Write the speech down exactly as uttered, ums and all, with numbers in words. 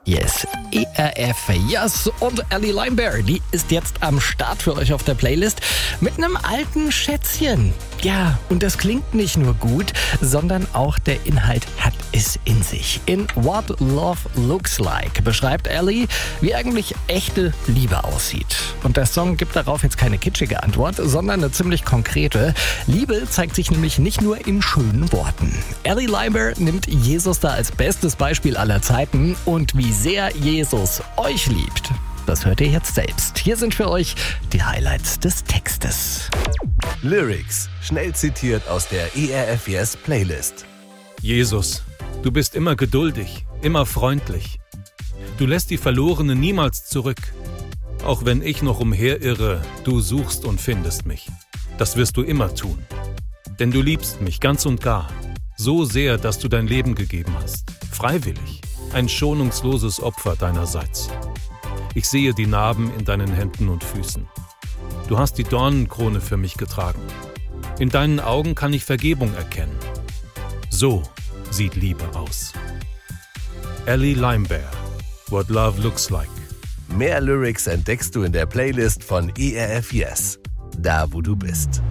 Yes, E R F, yes. Und Ellie Limebear, die ist jetzt am Start für euch auf der Playlist mit einem alten Schätzchen. Ja, und das klingt nicht nur gut, sondern auch der Inhalt hat es in sich. In What Love Looks Like beschreibt Ellie, wie eigentlich echte Liebe aussieht. Und der Song gibt darauf jetzt keine kitschige Antwort, sondern eine ziemlich konkrete. Liebe zeigt sich nämlich nicht nur in schönen Worten. Ellie Limebear nimmt Jesus da als bestes Beispiel aller Zeiten und wie sehr Jesus euch liebt, das hört ihr jetzt selbst. Hier sind für euch die Highlights des Textes. Lyrics, schnell zitiert aus der E R F Yes Playlist. Jesus, du bist immer geduldig, immer freundlich. Du lässt die Verlorenen niemals zurück. Auch wenn ich noch umherirre, du suchst und findest mich. Das wirst du immer tun. Denn du liebst mich ganz und gar. So sehr, dass du dein Leben gegeben hast. Freiwillig. Ein schonungsloses Opfer deinerseits. Ich sehe die Narben in deinen Händen und Füßen. Du hast die Dornenkrone für mich getragen. In deinen Augen kann ich Vergebung erkennen. So sieht Liebe aus. Ellie Limebear, What Love Looks Like. Mehr Lyrics entdeckst du in der Playlist von E R F Yes, da wo du bist.